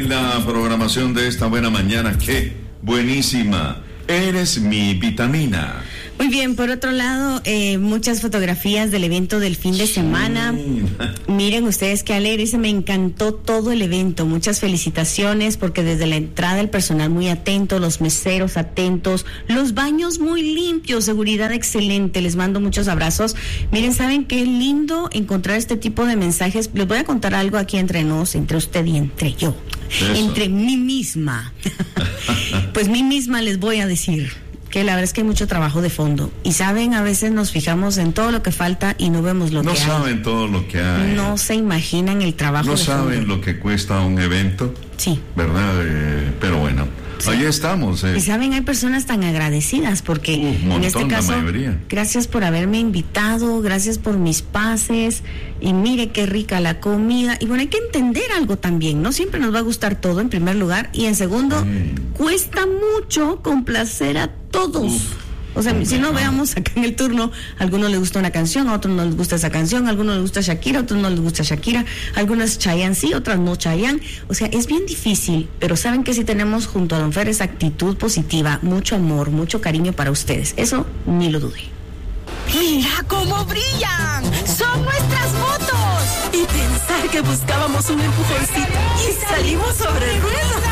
la programación de esta buena mañana. ¡Qué buenísima! Eres mi vitamina. Muy bien, por otro lado, muchas fotografías del evento del fin de semana. Miren ustedes qué alegre, me encantó todo el evento. Muchas felicitaciones porque desde la entrada el personal muy atento, los meseros atentos, los baños muy limpios, seguridad excelente. Les mando muchos abrazos. Miren, ¿saben qué lindo encontrar este tipo de mensajes? Les voy a contar algo aquí entre nos, entre usted y entre yo. Eso. Entre mí misma. Pues mí misma les voy a decir que la verdad es que hay mucho trabajo de fondo. Y saben, a veces nos fijamos en todo lo que falta y no vemos lo que hay. No saben todo lo que hay. No se imaginan el trabajo de fondo. No saben lo que cuesta un evento. Sí. ¿Verdad? Pero bueno, sí. Ahí estamos. Y saben, hay personas tan agradecidas porque en este caso, gracias por haberme invitado, gracias por mis pases, y mire qué rica la comida. Y bueno, hay que entender algo también, no siempre nos va a gustar todo en primer lugar, y en segundo, cuesta mucho complacer a todos. O sea, si no, veamos acá en el turno, a algunos les gusta una canción, a otros no les gusta esa canción, a algunos les gusta Shakira, a otros no les gusta Shakira, algunas Chayanne sí, otras no Chayanne. O sea, es bien difícil, pero saben que si tenemos junto a Don Fer esa actitud positiva, mucho amor, mucho cariño para ustedes. Eso ni lo dude. ¡Mira cómo brillan! ¡Son nuestras motos! Y pensar que buscábamos un empujoncito y salimos sobre ruedas.